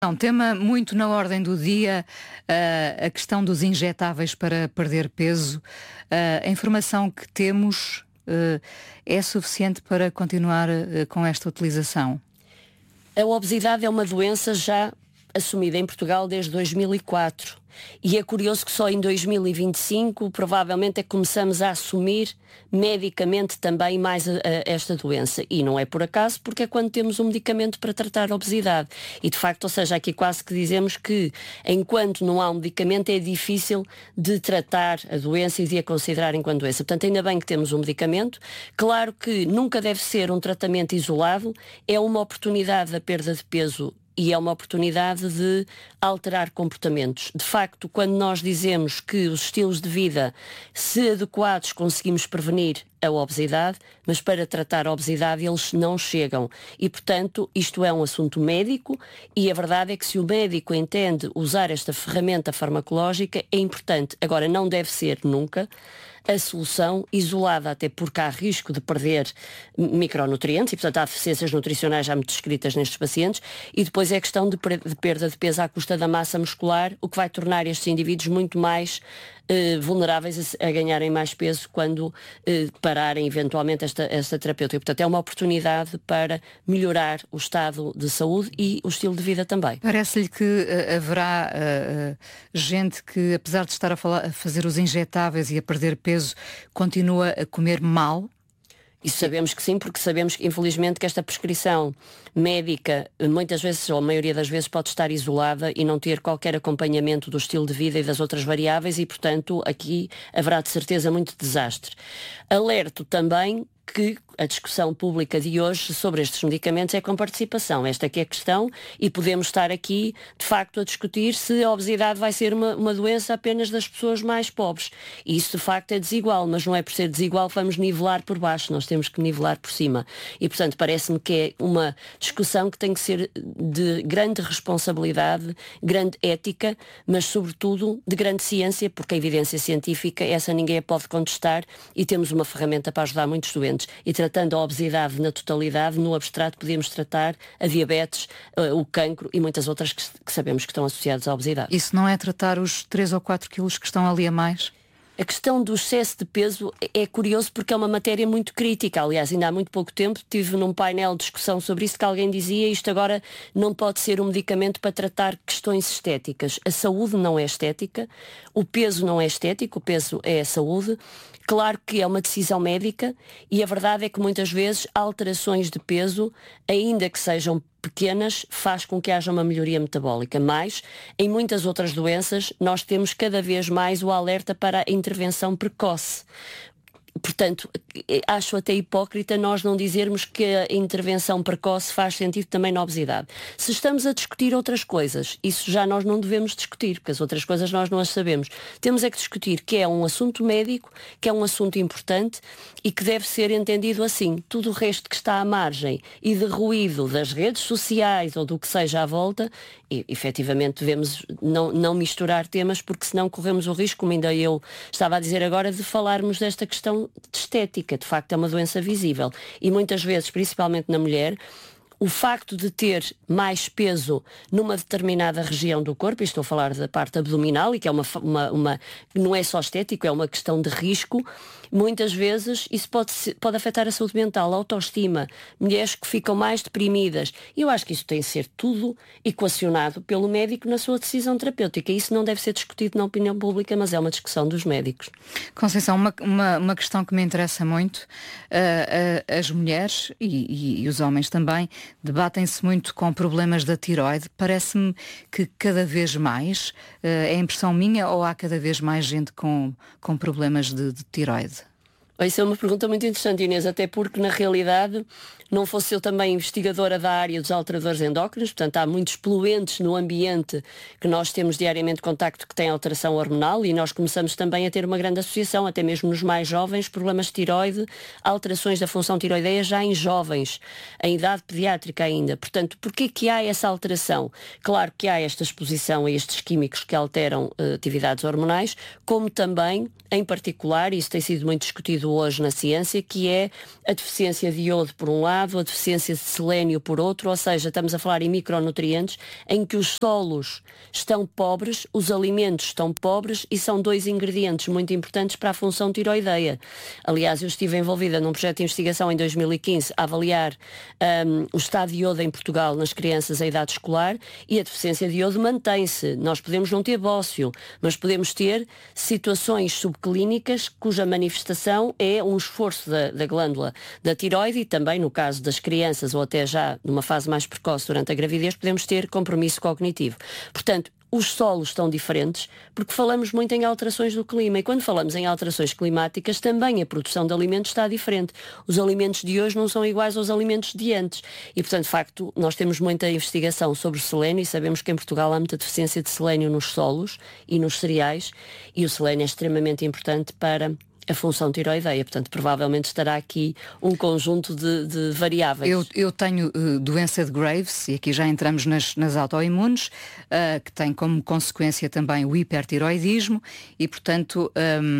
Um tema muito na ordem do dia, a questão dos injetáveis para perder peso. A informação que temos é suficiente para continuar com esta utilização? A obesidade é uma doença já assumida em Portugal desde 2004 e é curioso que só em 2025 provavelmente é que começamos a assumir medicamente também mais esta doença, e não é por acaso, porque é quando temos um medicamento para tratar a obesidade e de facto, ou seja, aqui quase que dizemos que enquanto não há um medicamento é difícil de tratar a doença e de a considerar enquanto doença. Portanto, ainda bem que temos um medicamento. Claro que nunca deve ser um tratamento isolado, é uma oportunidade da perda de peso e é uma oportunidade de alterar comportamentos. De facto, quando nós dizemos que os estilos de vida, se adequados, conseguimos prevenir a obesidade, mas para tratar a obesidade eles não chegam. E, portanto, isto é um assunto médico e a verdade é que se o médico entende usar esta ferramenta farmacológica, é importante. Agora, não deve ser nunca a solução isolada, até porque há risco de perder micronutrientes e, portanto, há deficiências nutricionais já muito descritas nestes pacientes, e depois é a questão de perda de peso à custa da massa muscular, o que vai tornar estes indivíduos muito mais vulneráveis a ganharem mais peso quando pararem eventualmente esta terapêutica. Portanto, é uma oportunidade para melhorar o estado de saúde e o estilo de vida também. Parece-lhe que haverá gente que, apesar de estar a fazer os injetáveis e a perder peso, continua a comer mal? Isso sabemos que sim, porque sabemos que, infelizmente, que esta prescrição médica, muitas vezes, ou a maioria das vezes, pode estar isolada e não ter qualquer acompanhamento do estilo de vida e das outras variáveis e, portanto, aqui haverá de certeza muito desastre. Alerto também que a discussão pública de hoje sobre estes medicamentos é com participação. Esta que é a questão, e podemos estar aqui, de facto, a discutir se a obesidade vai ser uma doença apenas das pessoas mais pobres. E isso, de facto, é desigual, mas não é por ser desigual que vamos nivelar por baixo, nós temos que nivelar por cima. E, portanto, parece-me que é uma discussão que tem que ser de grande responsabilidade, grande ética, mas, sobretudo, de grande ciência, porque a evidência científica, essa ninguém a pode contestar, e temos uma ferramenta para ajudar muitos doentes. E tratando a obesidade na totalidade, no abstrato podemos tratar a diabetes, o cancro e muitas outras que sabemos que estão associadas à obesidade. Isso não é tratar os 3 ou 4 quilos que estão ali a mais? A questão do excesso de peso é curioso porque é uma matéria muito crítica. Aliás, ainda há muito pouco tempo estive num painel de discussão sobre isso, que alguém dizia isto agora não pode ser um medicamento para tratar questões estéticas. A saúde não é estética, o peso não é estético, o peso é a saúde. Claro que é uma decisão médica e a verdade é que muitas vezes alterações de peso, ainda que sejam pequenas, faz com que haja uma melhoria metabólica. Mas, em muitas outras doenças, nós temos cada vez mais o alerta para a intervenção precoce. Portanto, acho até hipócrita nós não dizermos que a intervenção precoce faz sentido também na obesidade. Se estamos a discutir outras coisas, isso já nós não devemos discutir, porque as outras coisas nós não as sabemos. Temos é que discutir que é um assunto médico, que é um assunto importante e que deve ser entendido assim. Tudo o resto que está à margem e de ruído das redes sociais ou do que seja à volta, e, efetivamente devemos não misturar temas, porque senão corremos o risco, como ainda eu estava a dizer agora, de falarmos desta questão de estética. De facto é uma doença visível e muitas vezes, principalmente na mulher, o facto de ter mais peso numa determinada região do corpo, e estou a falar da parte abdominal, e que é não é só estético, é uma questão de risco, muitas vezes isso pode afetar a saúde mental, a autoestima, mulheres que ficam mais deprimidas. E eu acho que isso tem de ser tudo equacionado pelo médico na sua decisão terapêutica. Isso não deve ser discutido na opinião pública, mas é uma discussão dos médicos. Conceição, uma questão que me interessa muito, as mulheres e os homens também debatem-se muito com problemas da tiroide. Parece-me que cada vez mais, é impressão minha, ou há cada vez mais gente com problemas de tiroide? Isso é uma pergunta muito interessante, Inês, até porque, na realidade, não fosse eu também investigadora da área dos alteradores endócrinos, portanto, há muitos poluentes no ambiente que nós temos diariamente contacto que têm alteração hormonal e nós começamos também a ter uma grande associação, até mesmo nos mais jovens, problemas de tiroide, alterações da função tiroideia já em jovens, em idade pediátrica ainda. Portanto, porquê que há essa alteração? Claro que há esta exposição a estes químicos que alteram atividades hormonais, como também, em particular, e isso tem sido muito discutido conhecido hoje na ciência, que é a deficiência de iodo por um lado, a deficiência de selénio por outro, ou seja, estamos a falar em micronutrientes em que os solos estão pobres, os alimentos estão pobres e são dois ingredientes muito importantes para a função tiroideia. Aliás, eu estive envolvida num projeto de investigação em 2015 a avaliar o estado de iodo em Portugal nas crianças em idade escolar, e a deficiência de iodo mantém-se. Nós podemos não ter bócio, mas podemos ter situações subclínicas cuja manifestação é um esforço da glândula da tiroide, e também no caso das crianças ou até já numa fase mais precoce durante a gravidez podemos ter compromisso cognitivo. Portanto, os solos estão diferentes porque falamos muito em alterações do clima, e quando falamos em alterações climáticas também a produção de alimentos está diferente. Os alimentos de hoje não são iguais aos alimentos de antes e, portanto, de facto, nós temos muita investigação sobre selénio e sabemos que em Portugal há muita deficiência de selénio nos solos e nos cereais, e o selénio é extremamente importante para a função tiroideia, portanto provavelmente estará aqui um conjunto de variáveis. Eu tenho doença de Graves, e aqui já entramos nas autoimunes, que tem como consequência também o hipertiroidismo, e portanto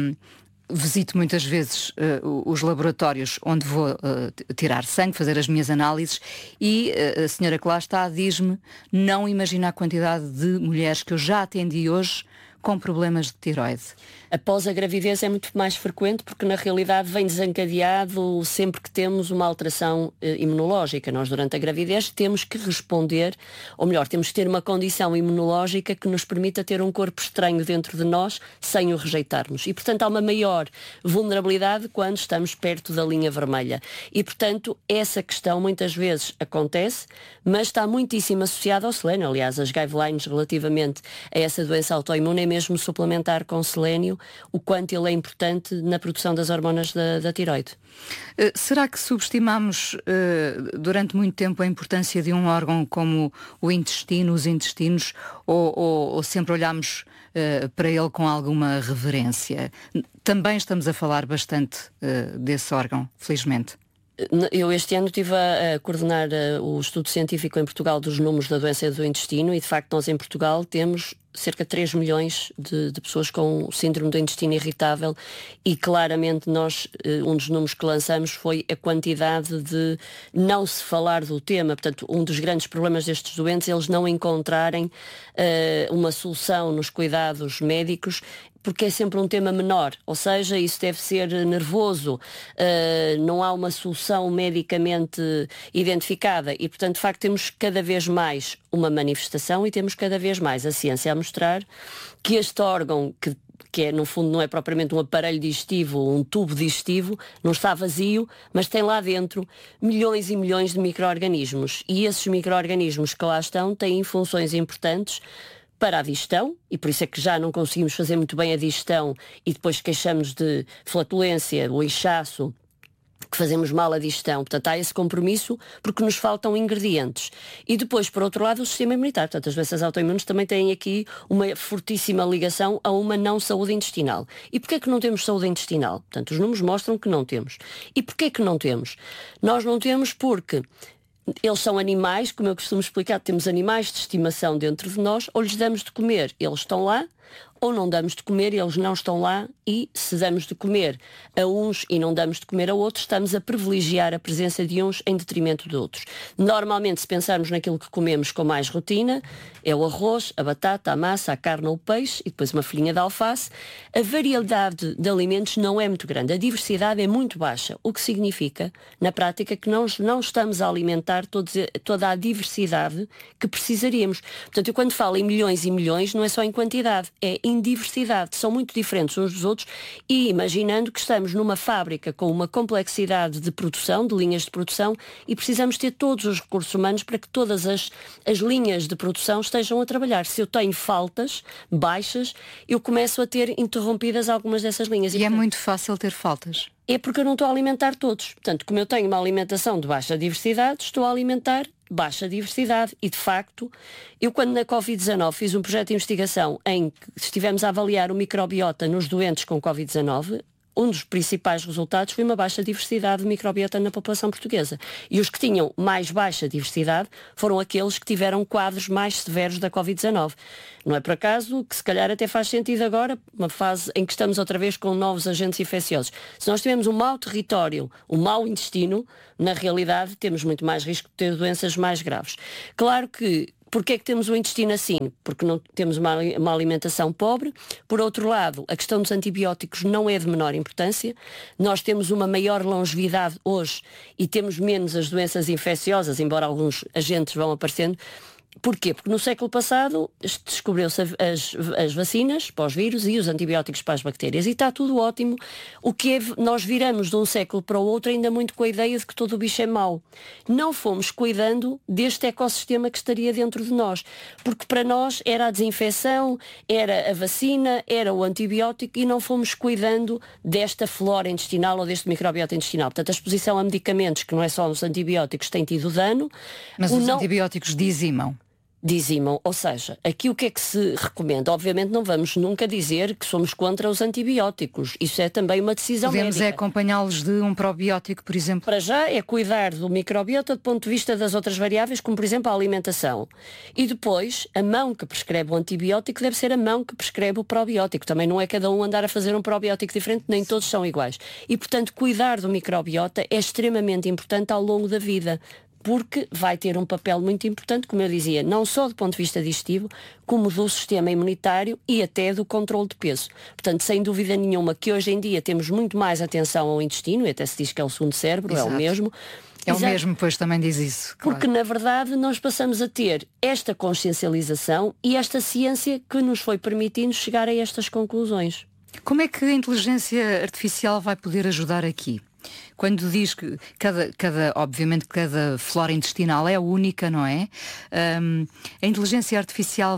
visito muitas vezes os laboratórios onde vou tirar sangue, fazer as minhas análises, e a senhora que lá está diz-me não imagina a quantidade de mulheres que eu já atendi hoje com problemas de tiroide. Após a gravidez é muito mais frequente porque na realidade vem desencadeado sempre que temos uma alteração imunológica. Nós durante a gravidez temos que responder, ou melhor, temos que ter uma condição imunológica que nos permita ter um corpo estranho dentro de nós sem o rejeitarmos. E portanto há uma maior vulnerabilidade quando estamos perto da linha vermelha. E portanto essa questão muitas vezes acontece, mas está muitíssimo associada ao selénio. Aliás, as guidelines relativamente a essa doença autoimune é mesmo suplementar com selénio o quanto ele é importante na produção das hormonas da tiroide. Será que subestimamos durante muito tempo a importância de um órgão como o intestino, os intestinos, ou sempre olhamos para ele com alguma reverência? Também estamos a falar bastante desse órgão, felizmente. Eu este ano estive a coordenar o estudo científico em Portugal dos números da doença do intestino, e de facto nós em Portugal temos cerca de 3 milhões de pessoas com o síndrome do intestino irritável, e claramente nós, um dos números que lançamos foi a quantidade de não se falar do tema. Portanto, um dos grandes problemas destes doentes é eles não encontrarem uma solução nos cuidados médicos, porque é sempre um tema menor, ou seja, isso deve ser nervoso, não há uma solução medicamente identificada e, portanto, de facto, temos cada vez mais uma manifestação e temos cada vez mais a ciência a mostrar que este órgão, que é, no fundo, não é propriamente um aparelho digestivo, um tubo digestivo, não está vazio, mas tem lá dentro milhões e milhões de micro-organismos, e esses micro-organismos que lá estão têm funções importantes para a digestão, e por isso é que já não conseguimos fazer muito bem a digestão e depois queixamos de flatulência, o inchaço, que fazemos mal a digestão. Portanto, há esse compromisso porque nos faltam ingredientes. E depois, por outro lado, o sistema imunitário. Portanto, as doenças autoimunes também têm aqui uma fortíssima ligação a uma não saúde intestinal. E porquê é que não temos saúde intestinal? Portanto, os números mostram que não temos. E porquê é que não temos? Nós não temos porque eles são animais, como eu costumo explicar, temos animais de estimação dentro de nós, ou lhes damos de comer, eles estão lá, ou não damos de comer e eles não estão lá, e se damos de comer a uns e não damos de comer a outros, estamos a privilegiar a presença de uns em detrimento de outros. Normalmente, se pensarmos naquilo que comemos com mais rotina, é o arroz, a batata, a massa, a carne ou o peixe, e depois uma folhinha de alface, a variedade de alimentos não é muito grande, a diversidade é muito baixa, o que significa, na prática, que nós não estamos a alimentar toda a diversidade que precisaríamos. Portanto, eu quando falo em milhões e milhões, não é só em quantidade, é em diversidade, são muito diferentes uns dos outros, e imaginando que estamos numa fábrica com uma complexidade de produção, de linhas de produção, e precisamos ter todos os recursos humanos para que todas as linhas de produção estejam a trabalhar. Se eu tenho faltas baixas, eu começo a ter interrompidas algumas dessas linhas. E portanto, é muito fácil ter faltas. É porque eu não estou a alimentar todos. Portanto, como eu tenho uma alimentação de baixa diversidade, estou a alimentar baixa diversidade. E, de facto, eu quando na Covid-19 fiz um projeto de investigação em que estivemos a avaliar o microbiota nos doentes com Covid-19, um dos principais resultados foi uma baixa diversidade de microbiota na população portuguesa. E os que tinham mais baixa diversidade foram aqueles que tiveram quadros mais severos da Covid-19. Não é por acaso que se calhar até faz sentido agora, uma fase em que estamos outra vez com novos agentes infecciosos. Se nós tivermos um mau território, um mau intestino, na realidade temos muito mais risco de ter doenças mais graves. Claro que Porquê é que temos o intestino assim? Porque não temos uma alimentação pobre. Por outro lado, a questão dos antibióticos não é de menor importância. Nós temos uma maior longevidade hoje e temos menos as doenças infecciosas, embora alguns agentes vão aparecendo. Porquê? Porque no século passado descobriu-se as vacinas para os vírus e os antibióticos para as bactérias e está tudo ótimo. O que é, nós viramos de um século para o outro ainda muito com a ideia de que todo o bicho é mau. Não fomos cuidando deste ecossistema que estaria dentro de nós, porque para nós era a desinfecção, era a vacina, era o antibiótico e não fomos cuidando desta flora intestinal ou deste microbiota intestinal. Portanto, a exposição a medicamentos, que não é só os antibióticos, tem tido dano. Mas os antibióticos dizimam. Dizimam, ou seja, aqui o que é que se recomenda? Obviamente não vamos nunca dizer que somos contra os antibióticos. Isso é também uma decisão médica. Podemos acompanhá-los de um probiótico, por exemplo? Para já é cuidar do microbiota do ponto de vista das outras variáveis, como por exemplo a alimentação. E depois, a mão que prescreve o antibiótico deve ser a mão que prescreve o probiótico. Também não é cada um andar a fazer um probiótico diferente, nem todos são iguais. E portanto, cuidar do microbiota é extremamente importante ao longo da vida, porque vai ter um papel muito importante, como eu dizia, não só do ponto de vista digestivo, como do sistema imunitário e até do controle de peso. Portanto, sem dúvida nenhuma que hoje em dia temos muito mais atenção ao intestino, e até se diz que é o segundo cérebro, Exato. É o mesmo. É o mesmo, pois também diz isso. Claro. Porque, na verdade, nós passamos a ter esta consciencialização e esta ciência que nos foi permitindo chegar a estas conclusões. Como é que a inteligência artificial vai poder ajudar aqui? Quando diz que obviamente cada flora intestinal é única, não é? A inteligência artificial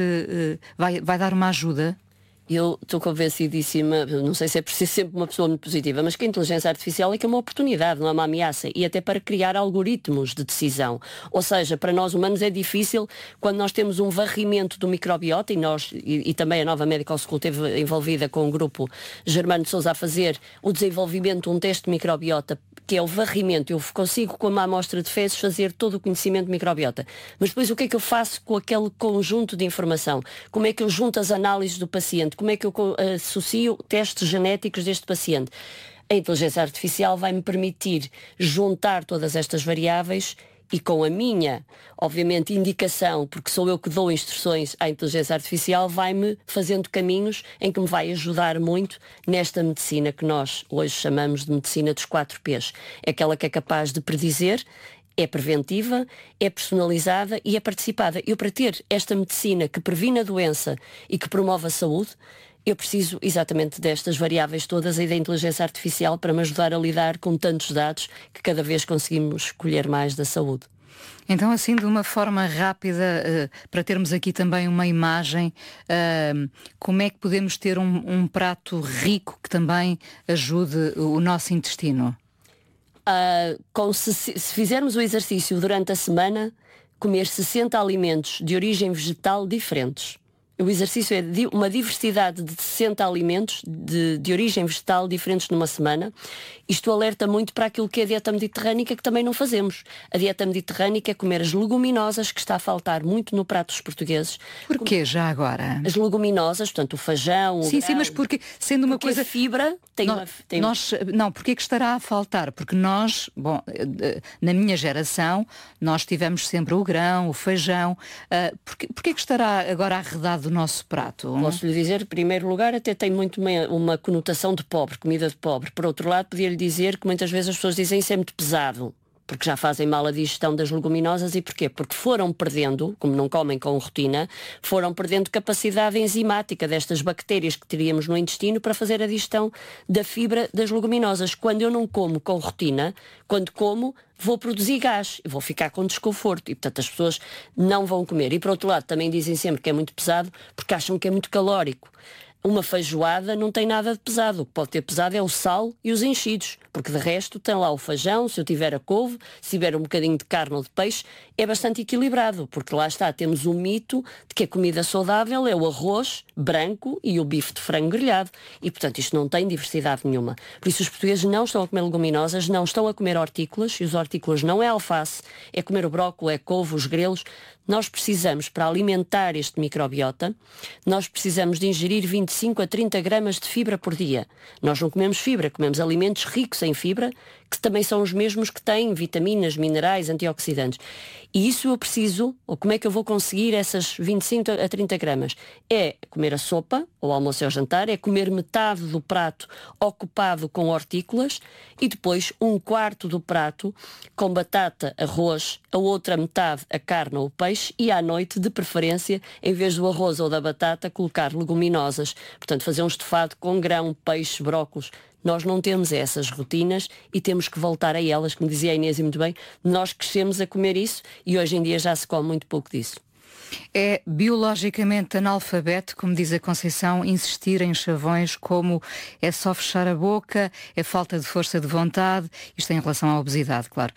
vai dar uma ajuda? Eu estou convencidíssima, não sei se é preciso sempre uma pessoa muito positiva, mas que a inteligência artificial é que é uma oportunidade, não é uma ameaça, e até para criar algoritmos de decisão. Ou seja, para nós humanos é difícil quando nós temos um varrimento do microbiota, e também a Nova Medical School esteve envolvida com o grupo Germano de Sousa a fazer o desenvolvimento de um teste de microbiota, que é o varrimento. Eu consigo, com uma amostra de fezes, fazer todo o conhecimento de microbiota. Mas depois o que é que eu faço com aquele conjunto de informação? Como é que eu junto as análises do paciente? Como é que eu associo testes genéticos deste paciente? A inteligência artificial vai-me permitir juntar todas estas variáveis e com a minha, obviamente, indicação, porque sou eu que dou instruções à inteligência artificial, vai-me fazendo caminhos em que me vai ajudar muito nesta medicina que nós hoje chamamos de medicina dos 4Ps. É aquela que é capaz de predizer, é preventiva, é personalizada e é participada. Eu, para ter esta medicina que previne a doença e que promove a saúde, eu preciso exatamente destas variáveis todas e da inteligência artificial para me ajudar a lidar com tantos dados que cada vez conseguimos colher mais da saúde. Então, assim, de uma forma rápida, para termos aqui também uma imagem, como é que podemos ter um prato rico que também ajude o nosso intestino? Se fizermos o exercício durante a semana, comer 60 alimentos de origem vegetal diferentes. O exercício é de uma diversidade de 60 alimentos de origem vegetal diferentes numa semana. Isto alerta muito para aquilo que é a dieta mediterrânica, que também não fazemos. A dieta mediterrânica é comer as leguminosas, que está a faltar muito no prato dos portugueses. Porquê já agora? As leguminosas, portanto o feijão, sim, mas porque, sendo uma coisa... a fibra tem Não, porque é que estará a faltar? Porque nós, na minha geração, nós tivemos sempre o grão, o feijão. Porquê é que estará agora arredado do nosso prato? Posso lhe dizer, em primeiro lugar, até tem muito uma conotação de pobre, comida de pobre. Por outro lado, podia-lhe dizer que muitas vezes as pessoas dizem isso é muito pesado, porque já fazem mal a digestão das leguminosas. E porquê? Porque foram perdendo, como não comem com rotina, foram perdendo capacidade enzimática destas bactérias que teríamos no intestino para fazer a digestão da fibra das leguminosas. Quando eu não como com rotina, quando como, vou produzir gás, vou ficar com desconforto e, portanto, as pessoas não vão comer. E, por outro lado, também dizem sempre que é muito pesado porque acham que é muito calórico. Uma feijoada não tem nada de pesado. O que pode ter pesado é o sal e os enchidos, porque de resto tem lá o feijão, se eu tiver a couve, se tiver um bocadinho de carne ou de peixe, é bastante equilibrado, porque lá está, temos o mito de que a comida saudável é o arroz branco e o bife de frango grelhado. E, portanto, isto não tem diversidade nenhuma. Por isso os portugueses não estão a comer leguminosas, não estão a comer hortícolas, e os hortícolas não é alface, é comer o brócolis, é couve, os grelos. Nós precisamos, para alimentar este microbiota, nós precisamos de ingerir 25 a 30 gramas de fibra por dia. Nós não comemos fibra, comemos alimentos ricos em fibra, que também são os mesmos que têm vitaminas, minerais, antioxidantes. E isso eu preciso, ou como é que eu vou conseguir essas 25 a 30 gramas? É comer a sopa, ou almoço ou jantar, é comer metade do prato ocupado com hortícolas e depois 1/4 do prato com batata, arroz, a outra metade a carne ou o peixe e à noite, de preferência, em vez do arroz ou da batata, colocar leguminosas. Portanto, fazer um estofado com grão, peixe, brócolos. Nós não temos essas rotinas e temos que voltar a elas, como dizia a Inês e muito bem, nós crescemos a comer isso e hoje em dia já se come muito pouco disso. É biologicamente analfabeto, como diz a Conceição, insistir em chavões como é só fechar a boca, é falta de força de vontade, isto em relação à obesidade, claro.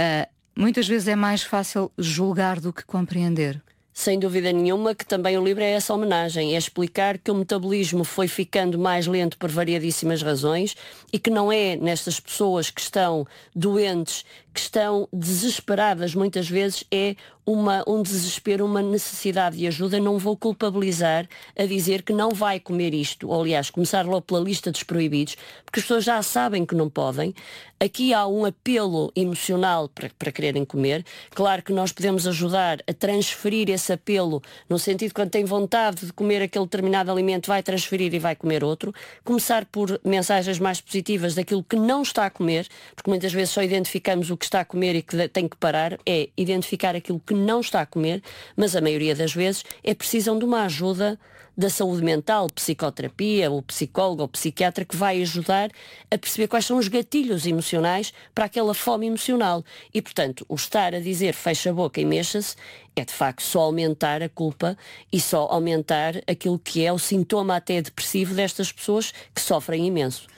Muitas vezes é mais fácil julgar do que compreender. Sem dúvida nenhuma que também o livro é essa homenagem, é explicar que o metabolismo foi ficando mais lento por variadíssimas razões e que não é nestas pessoas que estão doentes, que estão desesperadas muitas vezes, é um desespero, uma necessidade de ajuda. Não vou culpabilizar a dizer que não vai comer isto, ou aliás, começar logo pela lista dos proibidos, porque as pessoas já sabem que não podem. Aqui há um apelo emocional para quererem comer. Claro que nós podemos ajudar a transferir esse apelo, no sentido que quando tem vontade de comer aquele determinado alimento, vai transferir e vai comer outro. Começar por mensagens mais positivas daquilo que não está a comer, porque muitas vezes só identificamos o que está a comer e que tem que parar, é identificar aquilo que não está a comer, mas a maioria das vezes precisam de uma ajuda da saúde mental, psicoterapia, ou psicólogo ou psiquiatra, que vai ajudar a perceber quais são os gatilhos emocionais para aquela fome emocional. E, portanto, o estar a dizer fecha a boca e mexa-se é, de facto, só aumentar a culpa e só aumentar aquilo que é o sintoma até depressivo destas pessoas que sofrem imenso.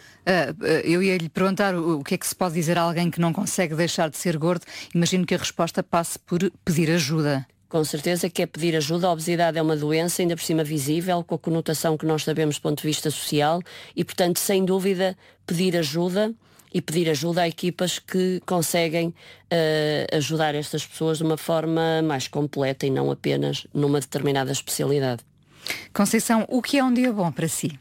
Eu ia lhe perguntar o que é que se pode dizer a alguém que não consegue deixar de ser gordo. Imagino que a resposta passe por pedir ajuda. Com certeza que é pedir ajuda. A obesidade é uma doença, ainda por cima visível, com a conotação que nós sabemos do ponto de vista social e, portanto, sem dúvida, pedir ajuda e pedir ajuda a equipas que conseguem ajudar estas pessoas de uma forma mais completa e não apenas numa determinada especialidade. Conceição, o que é um dia bom para si?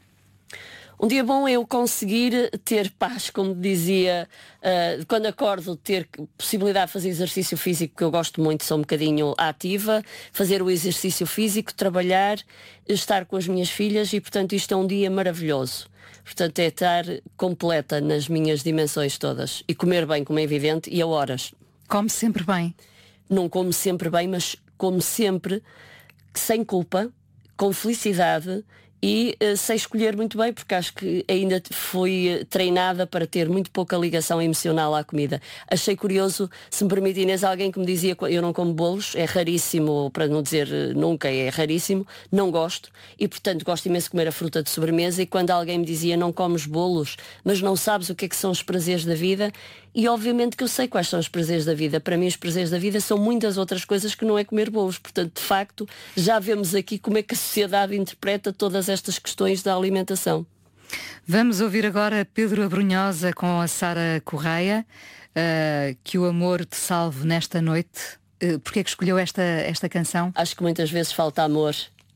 Um dia bom é eu conseguir ter paz, como dizia, quando acordo, ter possibilidade de fazer exercício físico, que eu gosto muito, sou um bocadinho ativa, fazer o exercício físico, trabalhar, estar com as minhas filhas e, portanto, isto é um dia maravilhoso. Portanto, é estar completa nas minhas dimensões todas e comer bem, como é evidente, e a horas. Come sempre bem? Não como sempre bem, mas como sempre sem culpa, com felicidade e sei escolher muito bem, porque acho que ainda fui treinada para ter muito pouca ligação emocional à comida. Achei curioso, se me permite, Inês, alguém que me dizia que eu não como bolos, é raríssimo, para não dizer nunca, é raríssimo, não gosto e, portanto, gosto imenso de comer a fruta de sobremesa. E quando alguém me dizia não comes bolos, mas não sabes o que é que são os prazeres da vida, e obviamente que eu sei quais são os prazeres da vida. Para mim os prazeres da vida são muitas outras coisas que não é comer bolos. Portanto, de facto, já vemos aqui como é que a sociedade interpreta todas estas questões da alimentação. Vamos ouvir agora Pedro Abrunhosa com a Sara Correia, Que o Amor Te Salve Nesta Noite. Porquê é que escolheu esta canção? Acho que muitas vezes falta amor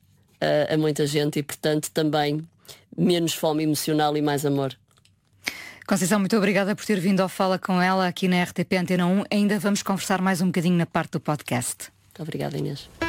a muita gente e, portanto, também menos fome emocional e mais amor. Conceição, muito obrigada por ter vindo ao Fala com ela aqui na RTP Antena 1. Ainda vamos conversar mais um bocadinho na parte do podcast. Obrigada, Inês.